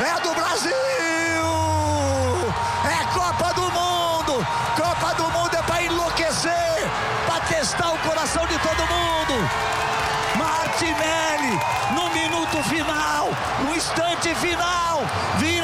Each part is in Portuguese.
É do Brasil! É Copa do Mundo! Copa do Mundo é para enlouquecer, para testar o coração de todo mundo. Martinelli, no minuto final, no instante final, vira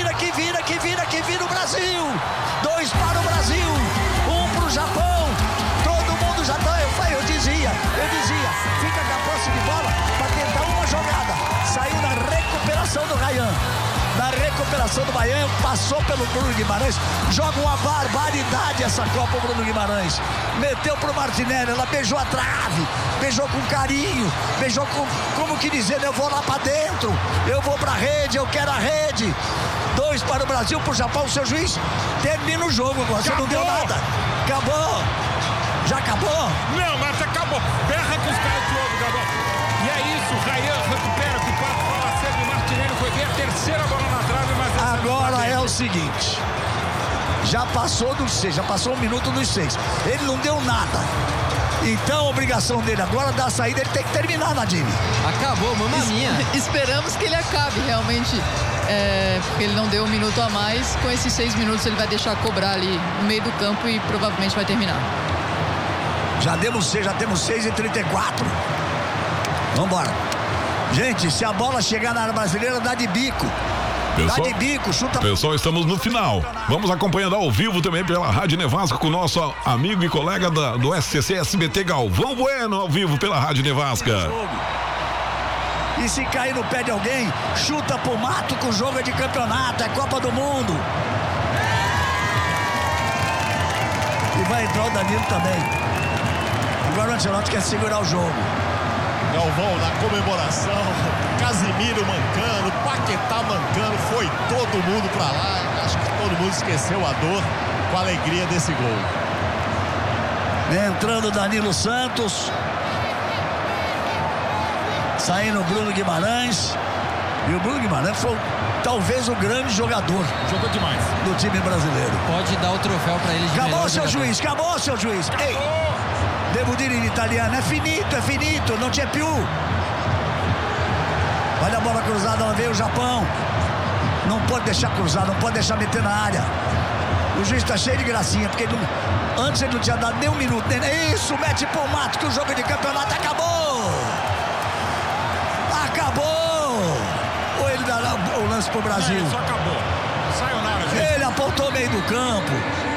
o Brasil. 2 para o Brasil, 1 para o Japão. Todo mundo já tá, eu dizia, fica com a posse de bola para tentar uma jogada. Saiu na recuperação do Ryan. Na recuperação do Baiano, passou pelo Bruno Guimarães, joga uma barbaridade essa Copa, o Bruno Guimarães. Meteu pro Martinelli, ela beijou a trave, beijou com carinho, beijou com, como que dizendo, eu vou lá pra dentro, eu vou pra rede, eu quero a rede. 2 para o Brasil, pro Japão, o seu juiz termina o jogo, você não deu nada. Acabou. Já acabou? Não, mas acabou. Berra com os caras de novo, acabou. E é isso, Ryan recupera, Pipato fala sempre, Martinelli foi ver a terceira bola na trave, mas... Agora é o seguinte, já passou dos 6, já passou 1 minuto dos 6, ele não deu nada, então a obrigação dele agora da saída, ele tem que terminar, Nadine. Acabou, maminha. Esperamos que ele acabe realmente, porque ele não deu 1 minuto a mais, com esses 6 minutos ele vai deixar cobrar ali no meio do campo e provavelmente vai terminar. Já temos 6:34. Vambora. Gente, se a bola chegar na área brasileira, dá de bico. Dá de bico, chuta. Pessoal, estamos no final. Vamos acompanhando ao vivo também pela Rádio Nevasca com o nosso amigo e colega do SCC SBT Galvão Bueno, ao vivo pela Rádio Nevasca. E se cair no pé de alguém, chuta pro mato, com jogo de campeonato, é Copa do Mundo. E vai entrar o Danilo também. Agora o Ancelotti quer segurar o jogo. Galvão na comemoração, Casimiro mancando, Paquetá mancando, foi todo mundo pra lá. Acho que todo mundo esqueceu a dor com a alegria desse gol. Entrando Danilo Santos, saindo o Bruno Guimarães. E o Bruno Guimarães foi talvez o grande jogador. Jogou demais. Do time brasileiro. Pode dar o troféu pra ele de acabou seu juiz. Ei, devo dire in italiano, é finito, não c'è più. Olha a bola cruzada, ela veio o Japão. Não pode deixar cruzar, não pode deixar meter na área. O juiz tá cheio de gracinha, porque antes ele não tinha dado nem 1 minuto. Isso, mete pro mato que o jogo de campeonato acabou. Ou ele dá o lance pro Brasil? Só acabou. Sayonara, ele apontou o meio do campo.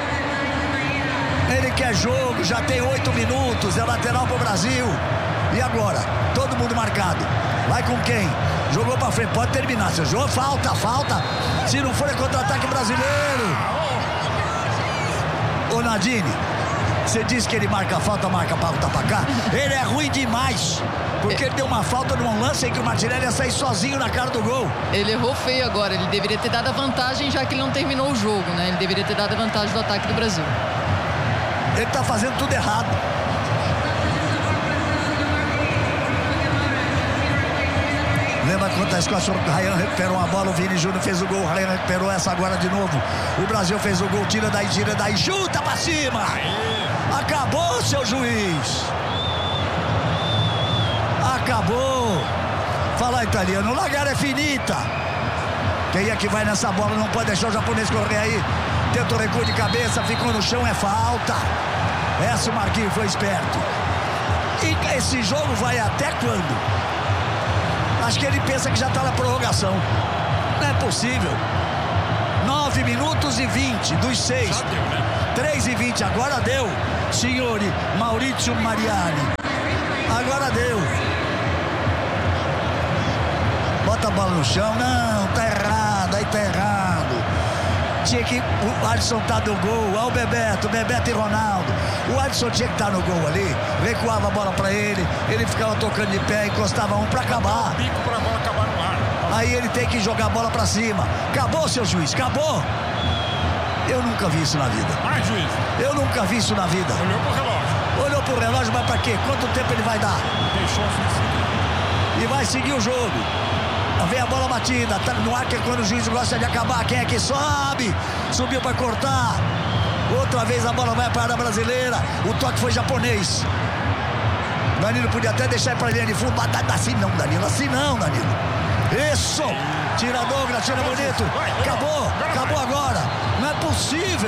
Ele quer jogo, já tem 8 minutos, é lateral pro Brasil. E agora? Todo mundo marcado. Vai com quem? Jogou pra frente, pode terminar. Seu jogo, falta. Se não for é contra-ataque brasileiro. Ô Nadine, você disse que ele marca falta, marca pra voltar pra cá. Ele é ruim demais. Porque ele deu uma falta num lance em que o Martinelli ia sair sozinho na cara do gol. Ele errou feio agora, ele deveria ter dado a vantagem, já que ele não terminou o jogo, né? Ele deveria ter dado a vantagem do ataque do Brasil. Ele tá fazendo tudo errado. Lembra quando a Escócia, o Ryan recuperou uma bola, o Vini Júnior fez o gol, o Ryan recuperou essa agora de novo. O Brasil fez o gol, tira daí, chuta pra cima. Acabou, seu juiz. Acabou. Fala italiano, la gara é finita. Quem é que vai nessa bola? Não pode deixar o japonês correr aí. Tenta o recuo de cabeça, ficou no chão, é falta. Essa o Marquinhos foi esperto. E esse jogo vai até quando? Acho que ele pensa que já está na prorrogação. Não é possível. 9 minutos e 20 dos 6. 3:20, agora deu. Senhore Maurizio Mariani. Agora deu. Bota a bola no chão. Não, tá errado, aí tá errado. Tinha que, o Alisson tá no gol, olha o Bebeto e Ronaldo. O Alisson tinha que estar no gol ali, recuava a bola pra ele ficava tocando de pé, encostava um pra acabar. Bico pra bola acabar no ar. Aí ele tem que jogar a bola pra cima. Acabou, seu juiz, acabou. Eu nunca vi isso na vida. Mais juiz. Eu nunca vi isso na vida. Olhou pro relógio, mas pra quê? Quanto tempo ele vai dar? Deixou assim. E vai seguir o jogo. Vem a bola batida, tá no ar, que é quando o juiz gosta de acabar. Quem é que sobe? Subiu para cortar. Outra vez a bola vai para a área brasileira. O toque foi japonês. Danilo podia até deixar para a linha de fundo. Assim não, Danilo. Isso! Tira Douglas, tira bonito. Acabou agora. Não é possível.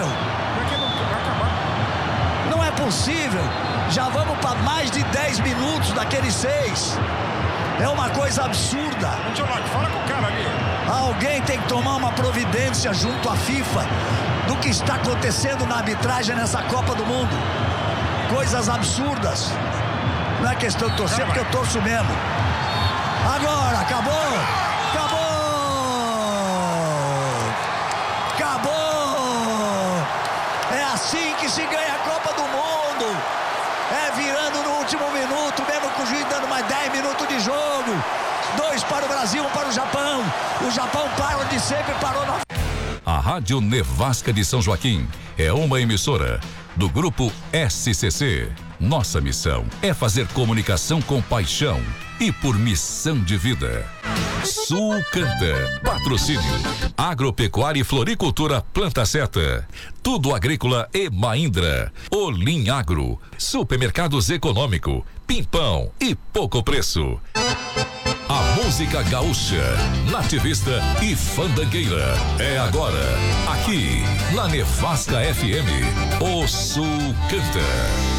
Não é possível. Já vamos para mais de 10 minutos daqueles 6. É uma coisa absurda. Fala com o cara ali. Alguém tem que tomar uma providência junto à FIFA do que está acontecendo na arbitragem nessa Copa do Mundo. Coisas absurdas. Não é questão de torcer, porque eu torço mesmo. Agora, acabou! É assim que se ganha a Copa do Mundo. É virando no último minuto, mesmo com o juiz dando mais 10 minutos de jogo. 2 para o Brasil, 1 para o Japão. O Japão para onde sempre parou na... A Rádio Nevasca de São Joaquim é uma emissora do Grupo SCC. Nossa missão é fazer comunicação com paixão e por missão de vida. Sul Canta. Patrocínio Agropecuária e Floricultura Planta Seta. Tudo Agrícola e Mahindra. Olim Agro. Supermercados Econômico. Pimpão e pouco preço. A música gaúcha, nativista e fandangueira é agora, aqui na Nevasca FM. O Sul Canta.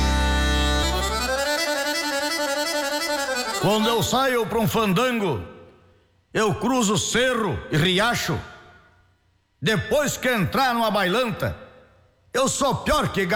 Quando eu saio pra um fandango, eu cruzo cerro e riacho. Depois que entrar numa bailanta, eu sou pior que